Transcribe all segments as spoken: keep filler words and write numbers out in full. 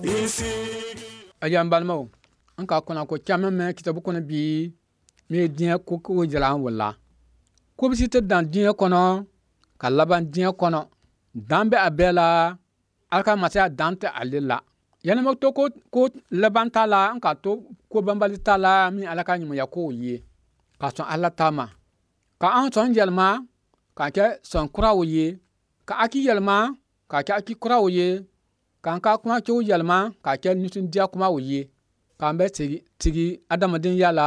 Ayam balmo anka kona ko chama me kitabu kono bi me dia ko ko jala wala ko bi sita dan dia kono kalaban dia kono dambe abela alka masa dante alilla yana mo to ko ko laban tala anka to ko bambali tala mi alaka nyimo ya ko yi ka son alla tama ka an son jelma ka ke son kura wuye ka aki yelma ka ke aki kura wuye kan ka kuma ke yelma ka ke nutun dia kuma wuye kan be tigi tigi adamadin yala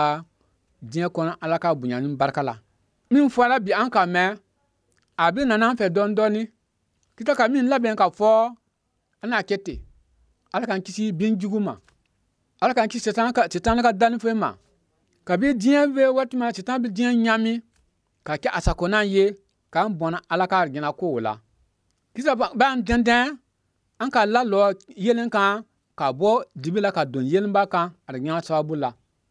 dia kono alaka bunyanin barkala min fala bi an ka me abi nanan fe don doni kita ka min laben ka fo ana kete alkan kisi bin juguma alkan kisi setan ka setan ka dan fe ma ka bi dia ve watma setan bi dia nyami ka ke asakona ye kan bona alaka argina ko wala kisa ba an dandan an ka la lo yelen kan ka bo dibila ka don yelen ba kan argina sabula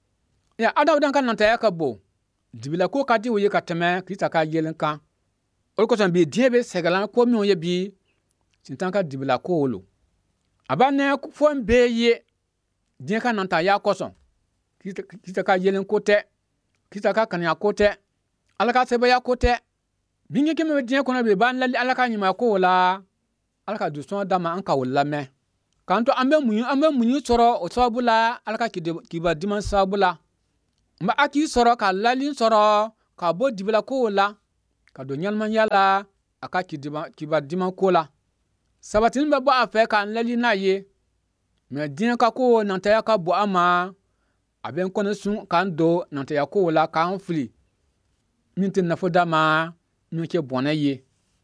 ya adaw dan kan nanta ya ka bo dibila ko ka di wo ye ka teme kisa ka yelen kan ol ko son bi die be segalan ko mi o ye bi sintan ka dibila ko wolo aba ne fo be ye die kan nanta ya ko son kisa ka yelen ko te kisa ka kan ya ko te alaka sebe ya ko te binge ke me die ko na be ban lalli alaka nyima ko wala alaka du son dama an ka wala me kanto ambe munyu ambe munyu soro o sabula alaka ki kiba diman sabula ma aki soro ka lalli soro ka bo dibila ko wala ka do nyalman yala aka ki diba kiba diman ko la sabatin be ba afa kan lalli na ye me din ka ko nanta ya ka bo ama aben kono sun kan do nanta ya ko wala kan fli mintin na foda ma min ke bona ye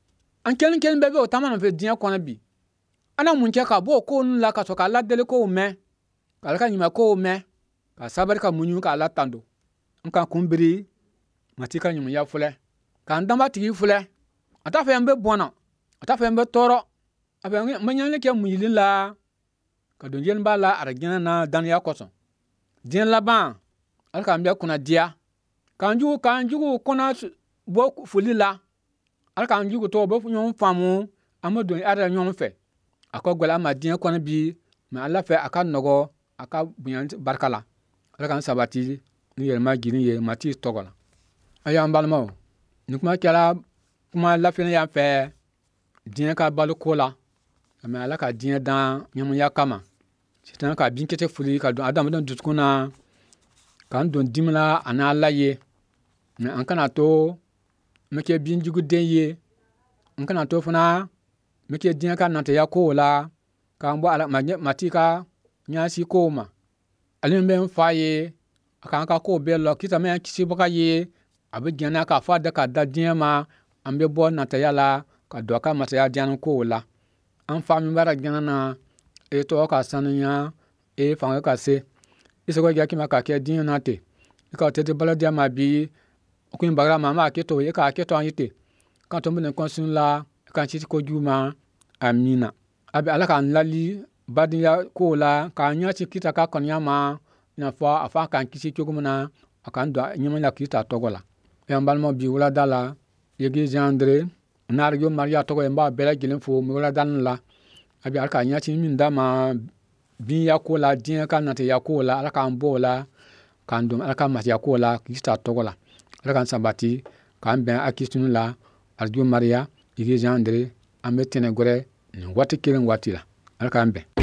an kelen kelen bebe o tamana fe din ko na bi ana mun ke ka bo ko nun la ka so ka la dele ko me ka ka nyima ko me ka sabar ka munyu ka la tando an kan kumbiri matika nyima ya fule kan damba tigi fule ata fe mbe bona ata fe mbe toro abe manyan le ke muyilin la ka don yen ba la aragina na dan ya koso din la ban alka mbe kuna dia kan ju kan ju kuna bo fulila alka njugo to bo nyon famu amado ara nyon fe akogwala ma din ko na bi ma ala fe aka nogo aka bunyan barkala alka sabati ni yel ma gini ye mati togola aya mbalmo ni kuma kala kuma la fe ya fe din ka balu kola ma ala ka din dan nyam ya kama sitan ka bin kete fuli ka don adam don dutkuna kan don dimla ana la ye na an kana to meke bin jugu den ye nkana to funa meke din ka nante ya ko la kan bo ala matika nya si ko ma alin ben fa ye kan ka ko be lo kita me kisi boka ye abe gena ka fa da ka da din ma ambe bo nante ya la ka do ka mata ya din ko la an fa mi bara gena na e to ka sanunya e fa ka se iso ko ga ki ma ka ke din na te ka te te bala dia ma bi okuin bagra mama aketo ye ka aketo anyite kan to mbene konsun la kan chiti ko juma amina abi ala kan lali badiya ko la kan nya chi kita ka kon yama na fa afa kan kisi chogumna akan do nyama la kita togola e mbalmo bi wala dala yegi jandre nar yo maria togo e mba bela gilen fo mi wala dan la abi ala kan nya chi min dama bi ya ko la din kan na te ya ko la ala kan bo la kan dum ala kan ma ya ko la kita togola rakan sabati kan ben akistunu la arju maria igi jandre ambe tene gore ni wati kiren watila rakan ben